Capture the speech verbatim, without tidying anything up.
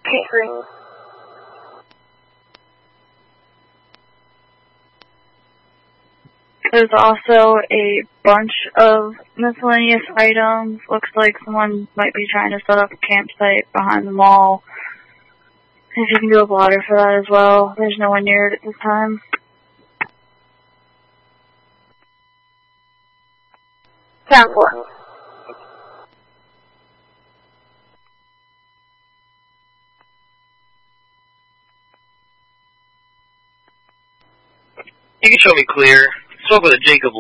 Okay, green. There's also a bunch of miscellaneous items. Looks like someone might be trying to set up a campsite behind the mall. If you can do a blotter for that as well. There's no one near it at this time. Ground floor. You can show me clear. Spoke with a Jacob